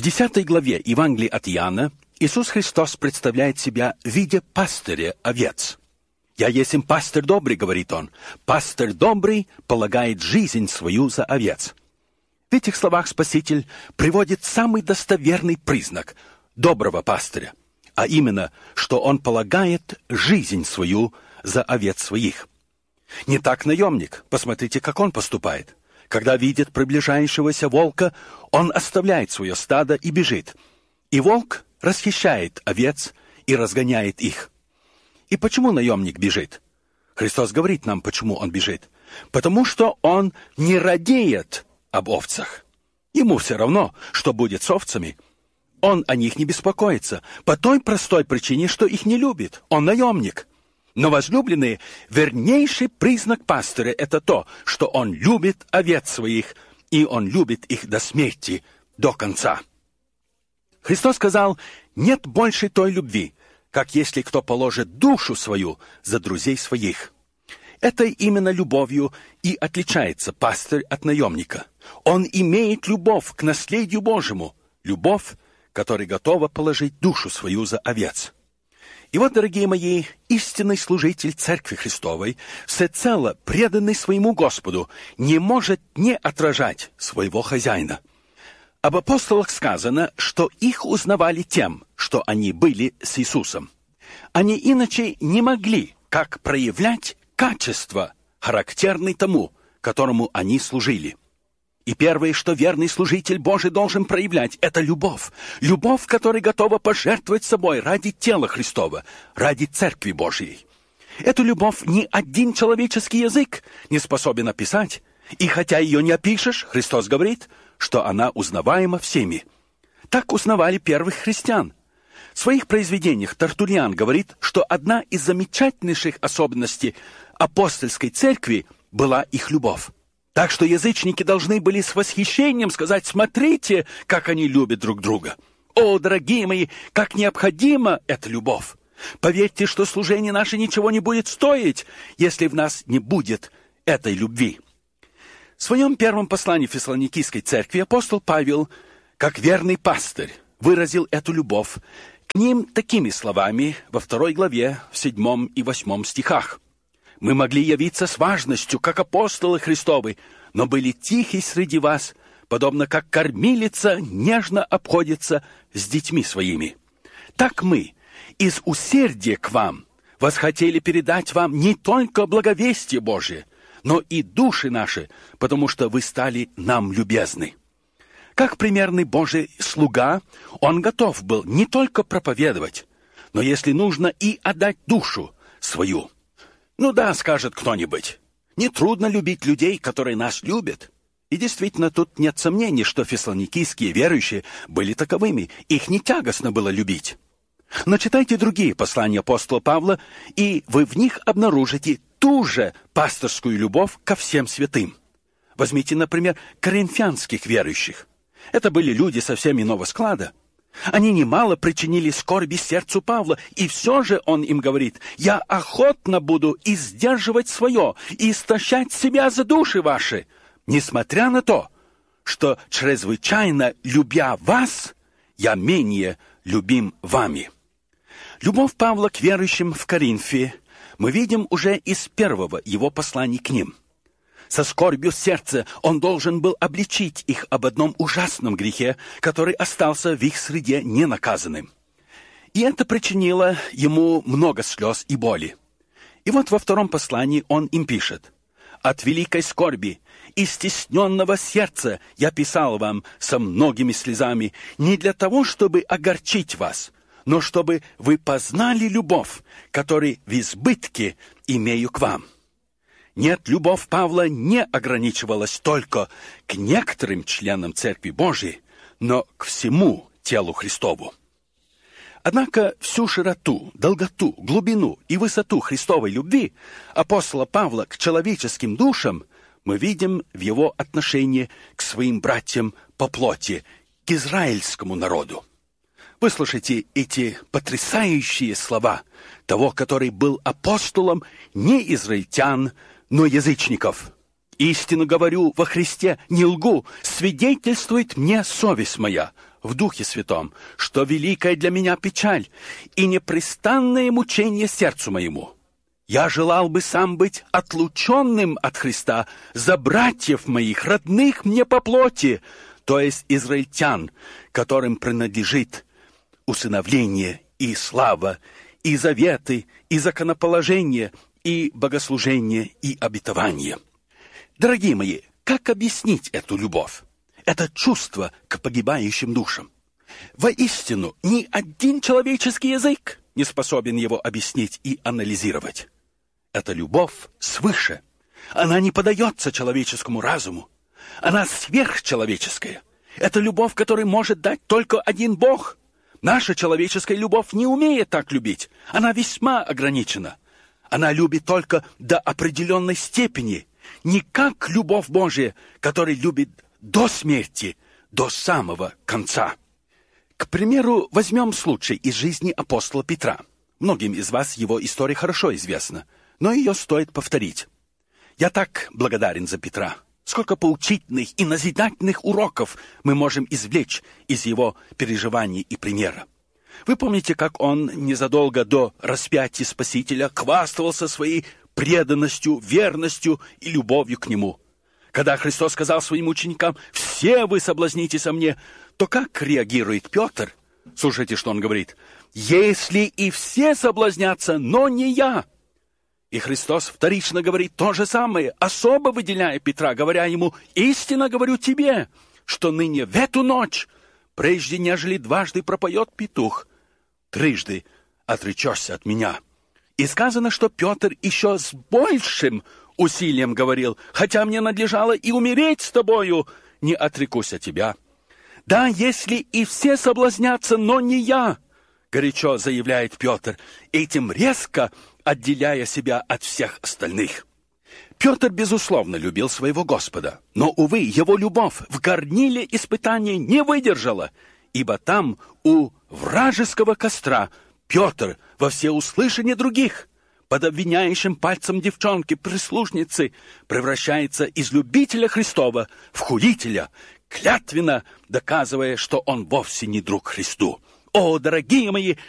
10 главе Евангелия от Иоанна Иисус Христос представляет себя в виде пастыря овец. «Я есть им пастырь добрый», — говорит он. «Пастырь добрый полагает жизнь свою за овец». В этих словах Спаситель приводит самый достоверный признак доброго пастыря, а именно, что он полагает жизнь свою за овец своих. Не так наемник. Посмотрите, как он поступает. Когда видит приближающегося волка, он оставляет свое стадо и бежит. И волк расхищает овец и разгоняет их. И почему наемник бежит? Христос говорит нам, почему он бежит. Потому что он не радеет об овцах. Ему все равно, что будет с овцами. Он о них не беспокоится, по той простой причине, что их не любит. Он наемник. Но, возлюбленные, вернейший признак пастыря – это то, что он любит овец своих, и он любит их до смерти, до конца. Христос сказал: «Нет больше той любви, как если кто положит душу свою за друзей своих». Этой именно любовью и отличается пастырь от наемника. Он имеет любовь к наследию Божьему, любовь, которая готова положить душу свою за овец. И вот, дорогие мои, истинный служитель Церкви Христовой, всецело преданный своему Господу, не может не отражать своего хозяина. Об апостолах сказано, что их узнавали тем, что они были с Иисусом. Они иначе не могли как проявлять качества, характерные тому, которому они служили. И первое, что верный служитель Божий должен проявлять, это любовь. Любовь, которая готова пожертвовать собой ради тела Христова, ради Церкви Божьей. Эту любовь ни один человеческий язык не способен описать. И хотя ее не опишешь, Христос говорит, что она узнаваема всеми. Так узнавали первых христиан. В своих произведениях Тертуллиан говорит, что одна из замечательнейших особенностей апостольской церкви была их любовь. Так что язычники должны были с восхищением сказать: смотрите, как они любят друг друга. О, дорогие мои, как необходима эта любовь! Поверьте, что служение наше ничего не будет стоить, если в нас не будет этой любви. В своем первом послании Фессалоникийской церкви апостол Павел, как верный пастырь, выразил эту любовь к ним такими словами во 2 главе, в 7 и 8 стихах. «Мы могли явиться с важностью, как апостолы Христовы, но были тихи среди вас, подобно как кормилица нежно обходится с детьми своими. Так мы, из усердия к вам, восхотели передать вам не только благовестие Божие, но и души наши, потому что вы стали нам любезны». Как примерный Божий слуга, он готов был не только проповедовать, но, если нужно, и отдать душу свою. Ну да, скажет кто-нибудь, нетрудно любить людей, которые нас любят. И действительно, тут нет сомнений, что фессалоникийские верующие были таковыми. Их не тягостно было любить. Но читайте другие послания апостола Павла, и вы в них обнаружите ту же пасторскую любовь ко всем святым. Возьмите, например, коринфянских верующих. Это были люди совсем иного склада. Они немало причинили скорби сердцу Павла, и все же он им говорит: «Я охотно буду и сдерживать свое, и истощать себя за души ваши, несмотря на то, что, чрезвычайно любя вас, я менее любим вами». Любовь Павла к верующим в Коринфе мы видим уже из первого его послания к ним. Со скорбью сердца он должен был обличить их об одном ужасном грехе, который остался в их среде ненаказанным. И это причинило ему много слез и боли. И вот во 2 послании он им пишет: «От великой скорби и стесненного сердца я писал вам со многими слезами, не для того, чтобы огорчить вас, но чтобы вы познали любовь, которую в избытке имею к вам». Нет, любовь Павла не ограничивалась только к некоторым членам Церкви Божией, но к всему телу Христову. Однако всю широту, долготу, глубину и высоту Христовой любви апостола Павла к человеческим душам мы видим в его отношении к своим братьям по плоти, к израильскому народу. Выслушайте эти потрясающие слова того, который был апостолом не израильтян, но язычников. Истину говорю во Христе, не лгу, свидетельствует мне совесть моя в Духе Святом, что великая для меня печаль и непрестанное мучение сердцу моему. Я желал бы сам быть отлученным от Христа за братьев моих, родных мне по плоти, то есть израильтян, которым принадлежит усыновление и слава, и заветы, и законоположение, и богослужение, и обетование. Дорогие мои, как объяснить эту любовь, это чувство к погибающим душам? Воистину, ни один человеческий язык не способен его объяснить и анализировать. Это любовь свыше. Она не поддается человеческому разуму. Она сверхчеловеческая. Это любовь, которую может дать только один Бог. Наша человеческая любовь не умеет так любить. Она весьма ограничена. Она любит только до определенной степени. Не как любовь Божия, которая любит до смерти, до самого конца. К примеру, возьмем случай из жизни апостола Петра. Многим из вас его история хорошо известна, но ее стоит повторить. Я так благодарен за Петра. Сколько поучительных и назидательных уроков мы можем извлечь из его переживаний и примера. Вы помните, как он незадолго до распятия Спасителя хвастался своей преданностью, верностью и любовью к нему? Когда Христос сказал своим ученикам: «Все вы соблазнитесь о мне», то как реагирует Петр? Слушайте, что он говорит: «Если и все соблазнятся, но не я». И Христос вторично говорит то же самое, особо выделяя Петра, говоря ему: «Истинно говорю тебе, что ныне в эту ночь, прежде нежели дважды пропоет петух, трижды отречешься от меня». И сказано, что Петр еще с большим усилием говорил: «Хотя мне надлежало и умереть с тобою, не отрекусь от тебя». «Да, если и все соблазнятся, но не я», горячо заявляет Петр, этим резко отделяя себя от всех остальных. Петр, безусловно, любил своего Господа, но, увы, его любовь в горниле испытания не выдержала, ибо там, у вражеского костра, Петр во всеуслышание других, под обвиняющим пальцем девчонки-прислужницы, превращается из любителя Христова в хулителя, клятвенно доказывая, что он вовсе не друг Христу. О, дорогие мои,